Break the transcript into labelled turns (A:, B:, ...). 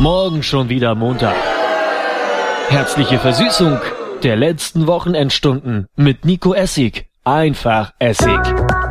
A: Morgen schon wieder Montag. Herzliche Versüßung der letzten Wochenendstunden mit Nico Essig. Einfach Essig.